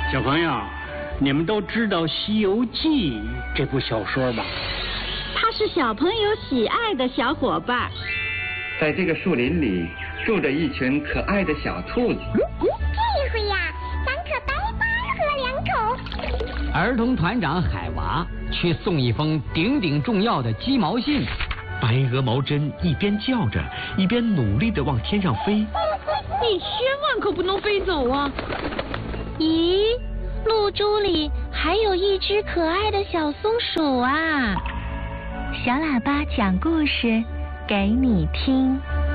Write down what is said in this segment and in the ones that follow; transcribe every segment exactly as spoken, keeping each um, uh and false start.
小朋友，你们都知道《西游记》这部小说吧？ 它是小朋友喜爱的小伙伴。 在这个树林里住着一群可爱的小兔子。 这回呀，咱可白花喝两口。 儿童团长海娃去送一封顶顶重要的鸡毛信。 白鹅毛针一边叫着，一边努力地往天上飞。 你千万可不能飞走啊！ 咦，露珠里还有一只可爱的小松鼠啊！小喇叭讲故事给你听。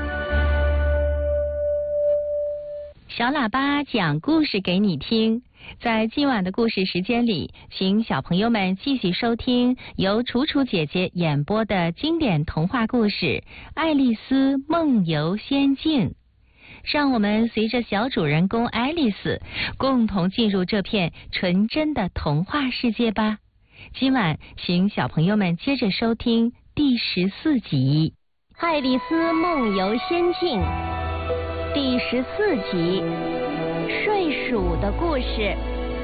小喇叭讲故事给你听。在今晚的故事时间里，请小朋友们继续收听由楚楚姐姐演播的经典童话故事《爱丽丝梦游仙境》。让我们随着小主人公爱丽丝共同进入这片纯真的童话世界吧。今晚请小朋友们接着收听第十四集《爱丽丝梦游仙境》第十四集睡鼠的故事。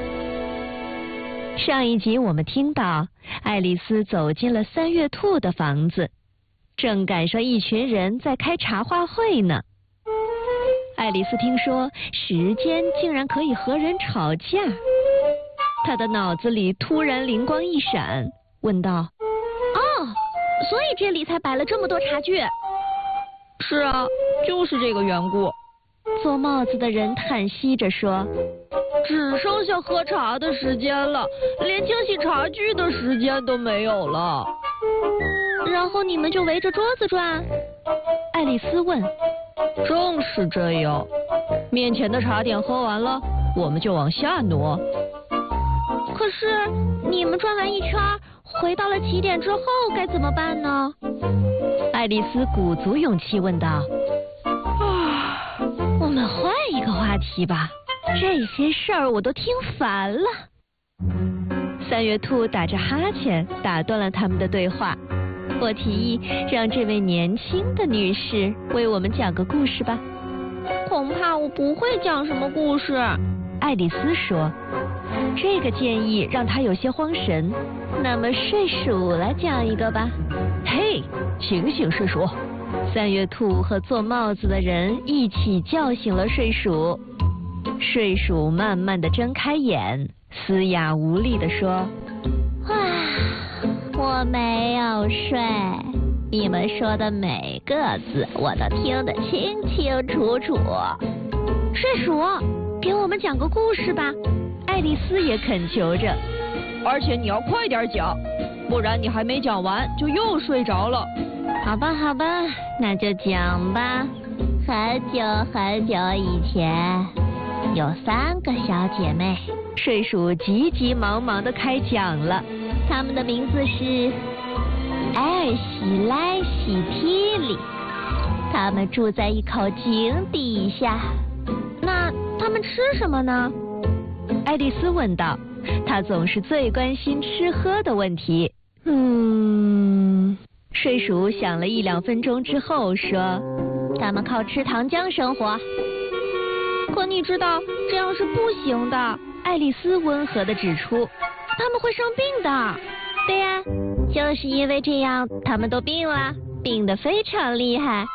上一集我们听到爱丽丝走进了三月兔的房子，正赶上一群人在开茶话会呢。爱丽丝听说时间竟然可以和人吵架，她的脑子里突然灵光一闪，问道：哦，所以这里才摆了这么多茶具？ 是啊，就是这个缘故。 做帽子的人叹息着说： 只剩下喝茶的时间了，连清洗茶具的时间都没有了。 然后你们就围着桌子转？爱丽丝问。 正是这样，面前的茶点喝完了，我们就往下挪。 可是你们转完一圈，回到了起点之后该怎么办呢？爱丽丝鼓足勇气问道。啊，我们换一个话题吧，这些事儿我都听烦了。三月兔打着哈欠打断了他们的对话。我提议让这位年轻的女士为我们讲个故事吧。 恐怕我不会讲什么故事， 爱丽丝说。这个建议让她有些慌神。那么睡鼠来讲一个吧。 嘿，醒醒睡鼠！ 三月兔和做帽子的人一起叫醒了睡鼠。睡鼠慢慢地睁开眼，嘶哑无力地说：哇，我没有睡，你们说的每个字我都听得清清楚楚。睡鼠，给我们讲个故事吧，爱丽丝也恳求着。 而且你要快点讲，不然你还没讲完就又睡着了。 好吧好吧，那就讲吧。很久很久以前，有三个小姐妹。睡鼠急急忙忙地开讲了。她们的名字是艾喜莱喜提里，她们住在一口井底下。 那她们吃什么呢？ 爱丽丝问道。她总是最关心吃喝的问题。嗯，睡鼠想了一两分钟之后说：她们靠吃糖浆生活。 可你知道这样是不行的， 爱丽丝温和地指出。 他们会生病的。 对呀、啊，就是因为这样，他们都病了，病得非常厉害。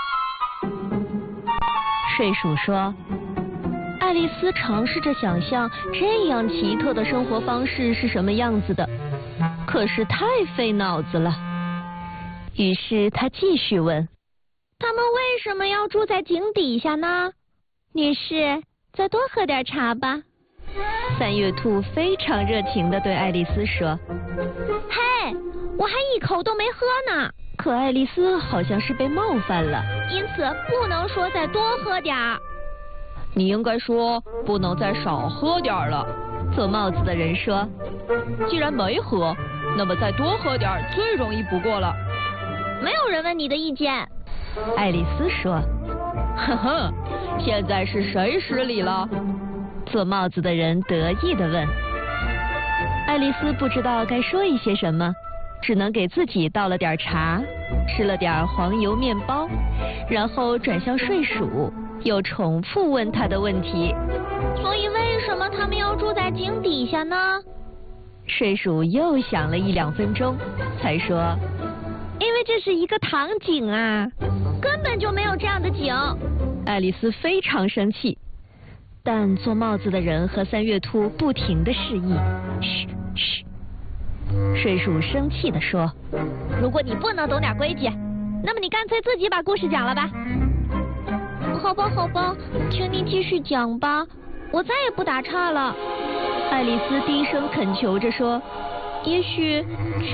睡鼠说。爱丽丝尝试着想象这样奇特的生活方式是什么样子的，可是太费脑子了。于是她继续问： 他们为什么要住在井底下呢？ 女士，再多喝点茶吧。三月兔非常热情地对爱丽丝说。 嘿，我还一口都没喝呢。 可爱丽丝好像是被冒犯了， 因此不能说再多喝点儿。 你应该说不能再少喝点了。 做帽子的人说。 既然没喝，那么再多喝点最容易不过了。 没有人问你的意见。 爱丽丝说。 呵呵，现在是谁失礼了？ 做帽子的人得意地问。爱丽丝不知道该说一些什么，只能给自己倒了点茶，吃了点黄油面包，然后转向睡鼠， 又重复问他的问题。 所以为什么他们要住在井底下呢？ 睡鼠又想了一两分钟，才说：因为这是一个糖井啊， 根本就没有这样的井。 爱丽丝非常生气，但做帽子的人和三月兔不停地示意。嘘嘘。睡鼠生气地说： 如果你不能懂点规矩，那么你干脆自己把故事讲了吧。好吧好吧，请你继续讲吧，我再也不打岔了。 爱丽丝低声恳求着说： 也许